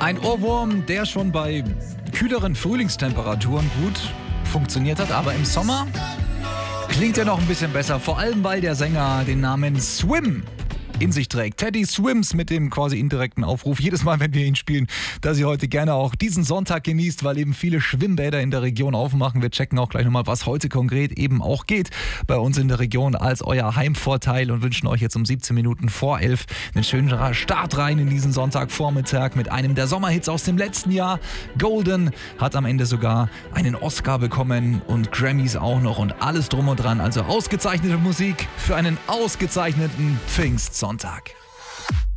Ein Ohrwurm, der schon bei kühleren Frühlingstemperaturen gut funktioniert hat, aber im Sommer klingt er noch ein bisschen besser, vor allem weil der Sänger den Namen Swim in sich trägt. Teddy Swims mit dem quasi indirekten Aufruf, jedes Mal, wenn wir ihn spielen, dass ihr heute gerne auch diesen Sonntag genießt, weil eben viele Schwimmbäder in der Region aufmachen. Wir checken auch gleich nochmal, was heute konkret eben auch geht bei uns in der Region als euer Heimvorteil und wünschen euch jetzt um 17 Minuten vor 11 einen schönen Start rein in diesen Sonntagvormittag mit einem der Sommerhits aus dem letzten Jahr. Golden hat am Ende sogar einen Oscar bekommen und Grammys auch noch und alles drum und dran. Also ausgezeichnete Musik für einen ausgezeichneten Pfingstsonntag.